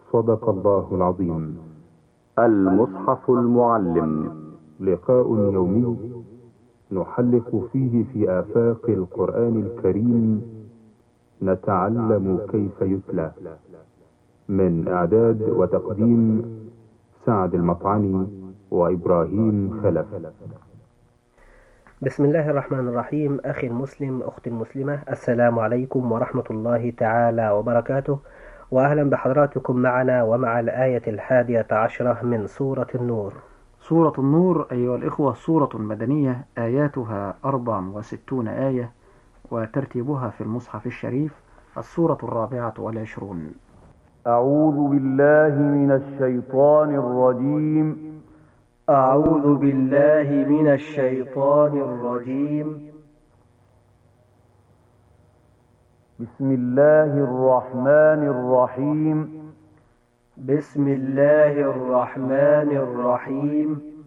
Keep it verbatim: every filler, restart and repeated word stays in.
صدق الله العظيم. المصحف المعلم. لقاء يومي نحلق فيه في آفاق القرآن الكريم، نتعلم كيف يتلى. من إعداد وتقديم سعد المطعني وإبراهيم خلف. بسم الله الرحمن الرحيم. أخي المسلم، أختي المسلمة، السلام عليكم ورحمة الله تعالى وبركاته، وأهلا بحضراتكم معنا ومع الآية الحادية عشرة من سورة النور. سورة النور أيها الإخوة سورة مدنية، آياتها أربع وستون آية، وترتيبها في المصحف الشريف السورة الرابعة والعشرون. أعوذ بالله من الشيطان الرجيم. أعوذ بالله من الشيطان الرجيم. بسم الله الرحمن الرحيم. بسم الله الرحمن الرحيم.